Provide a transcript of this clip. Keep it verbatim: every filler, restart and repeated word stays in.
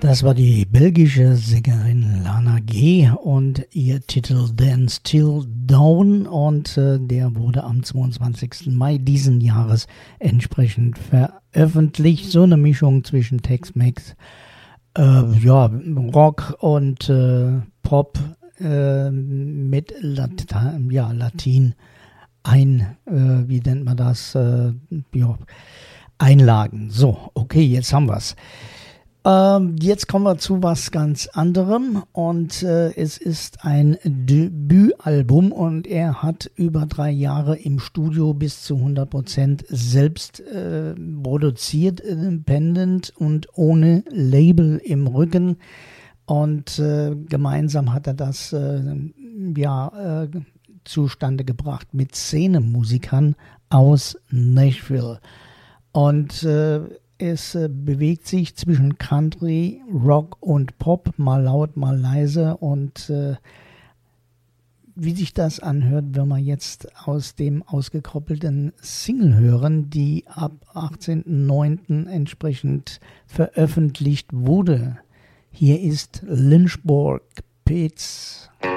Das war die belgische Sängerin Lana G. und ihr Titel Dance Till Dawn und äh, der wurde am zweiundzwanzigsten Mai diesen Jahres entsprechend veröffentlicht. So eine Mischung zwischen Tex-Mex, äh, ja, Rock und äh, Pop äh, mit Lata- ja, Latin ein, äh, wie nennt man das, äh, ja, Einlagen. So, okay, jetzt haben wir's. Ähm, jetzt kommen wir zu was ganz anderem und äh, es ist ein Debütalbum und er hat über drei Jahre im Studio bis zu hundert Prozent selbst äh, produziert, independent und ohne Label im Rücken und äh, gemeinsam hat er das äh, ja äh, zustande gebracht mit Szenemusikern aus Nashville und äh, Es äh, bewegt sich zwischen Country, Rock und Pop, mal laut, mal leise. Und äh, wie sich das anhört, wenn wir jetzt aus dem ausgekoppelten Single hören, die ab achtzehnten neunten entsprechend veröffentlicht wurde. Hier ist Lynchburg Pits.